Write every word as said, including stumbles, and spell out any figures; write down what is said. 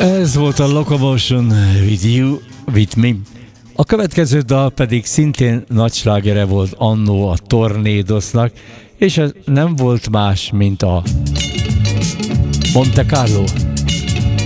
Ez volt a Locomotion With You, With Me. A következő dal pedig szintén nagy slágere volt annó a Tornadosnak, és ez nem volt más, mint a Monte Carlo.